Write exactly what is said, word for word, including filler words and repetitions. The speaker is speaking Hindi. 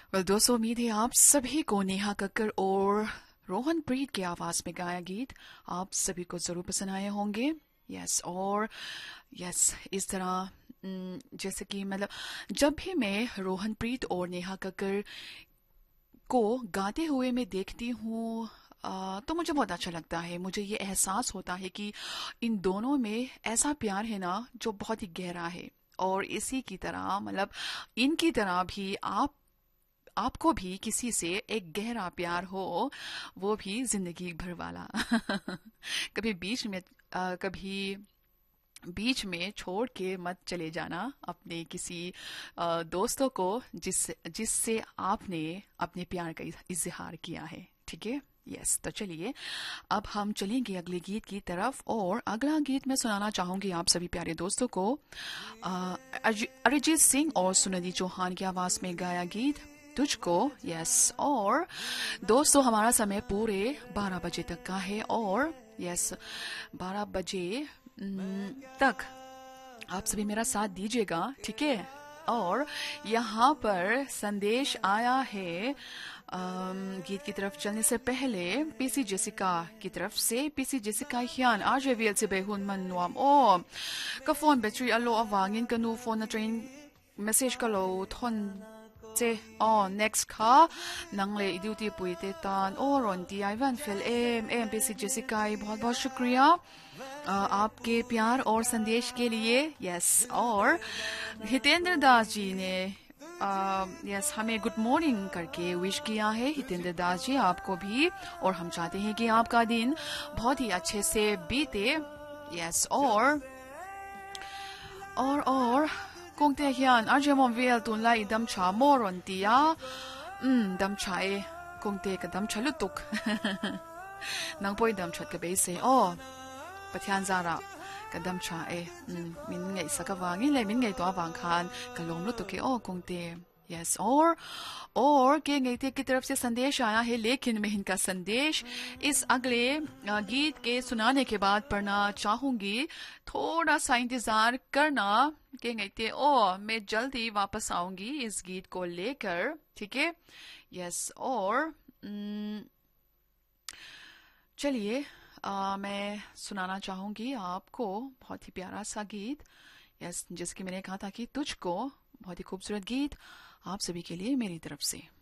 वेल दोस्तों, उम्मीद है आप सभी को नेहा कक्कर और रोहन प्रीत की आवाज में गाया गीत आप सभी को जरूर पसंद आए होंगे। यस और यस इस तरह न, जैसे कि मतलब जब भी मैं रोहन प्रीत और नेहा कक्कर को गाते हुए मैं देखती हूँ अ, तो मुझे बहुत अच्छा लगता है। मुझे ये एहसास होता है कि इन दोनों में ऐसा प्यार है ना जो बहुत ही गहरा है। और इसी की तरह मतलब इनकी तरह भी आप आपको भी किसी से एक गहरा प्यार हो, वो भी जिंदगी भर वाला। कभी बीच में अ, कभी बीच में छोड़ के मत चले जाना अपने किसी अ, दोस्तों को जिस जिससे आपने अपने प्यार का इजहार किया है। ठीक है। यस तो चलिए अब हम चलेंगे अगले गीत की तरफ। और अगला गीत मैं सुनाना चाहूंगी आप सभी प्यारे दोस्तों को अ, अरिज- अरिजीत सिंह और सुनिधि चौहान की आवाज में गाया गीत तुझको। यस और दोस्तों हमारा समय पूरे बारह बजे तक का है। और यस बारह बजे न, तक आप सभी मेरा साथ दीजिएगा। ठीक है। और यहाँ पर संदेश आया है अम, गीत की तरफ चलने से पहले पीसी जेसिका की तरफ से पीसी जेसिका हियान आरजे वीएल से बेहुन मनवाम ओ का फोन बैटरी अलो अवांगिन कनु फोन न ट्रेन मैसेज का लो थोन चे ओ नेक्स्ट का नंगले ड्यूटी पुईते तान ओ रोंती Ivan fill M M PC Jessica बहुत बहुत शुक्रिया अ, आपके प्यार और संदेश के लिए। यस और हितेंद्र दास जी ने यस हमें गुड मॉर्निंग करके विश किया है। हितेंद्र दास जी आपको भी। और हम चाहते हैं कि आपका दिन बहुत ही अच्छे से बीते। यस और और और kung te hian arjemon vel tun lai dam cha moron tia um dam chai kung te ka dam chalutuk nang poi dam chat ka be se o pathian zara ka dam cha e min ngai saka wangi le min ngai to wang khan ka lom lu to ke o kung te। Yes और और के गीत की तरफ से संदेश आया है, लेकिन मैं इनका संदेश इस अगले अ, गीत के सुनाने के बाद पढ़ना चाहूंगी। थोड़ा सा इंतजार करना के गीत ओ मैं जल्दी वापस आऊंगी इस गीत को लेकर। ठीक है। यस और उम, चलिए अ, मैं सुनाना चाहूंगी आपको बहुत ही प्यारा सा गीत। यस जैसे कि मैंने कहा था कि तुझको बहुत ही खूबसूरत गीत आप सभी के लिए मेरी तरफ से।